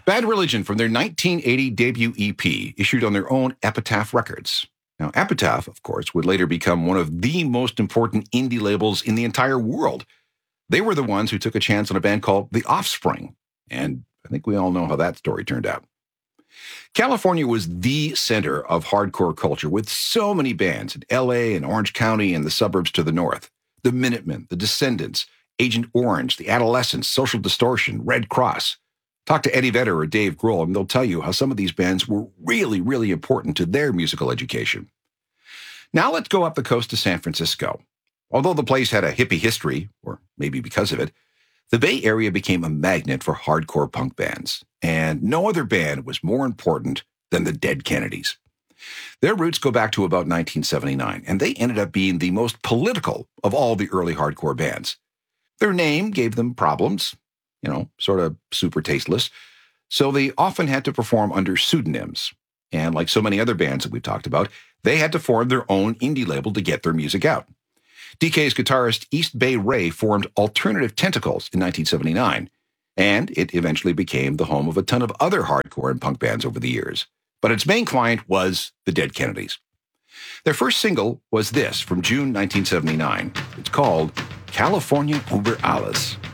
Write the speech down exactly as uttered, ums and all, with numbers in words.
Bad Religion from their nineteen eighty debut E P, issued on their own Epitaph Records. Now, Epitaph, of course, would later become one of the most important indie labels in the entire world. They were the ones who took a chance on a band called The Offspring, and I think we all know how that story turned out. California was the center of hardcore culture, with so many bands in L A and Orange County and the suburbs to the north. The Minutemen, The Descendants, Agent Orange, The Adolescents, Social Distortion, Red Cross. Talk to Eddie Vedder or Dave Grohl, and they'll tell you how some of these bands were really, really important to their musical education. Now let's go up the coast to San Francisco. Although the place had a hippie history, or maybe because of it, the Bay Area became a magnet for hardcore punk bands, and no other band was more important than the Dead Kennedys. Their roots go back to about nineteen seventy-nine, and they ended up being the most political of all the early hardcore bands. Their name gave them problems, you know, sort of super tasteless, so they often had to perform under pseudonyms. And like so many other bands that we've talked about, they had to form their own indie label to get their music out. D K's guitarist East Bay Ray formed Alternative Tentacles in nineteen seventy-nine, and it eventually became the home of a ton of other hardcore and punk bands over the years. But its main client was the Dead Kennedys. Their first single was this from June nineteen seventy-nine. It's called California Über Alles.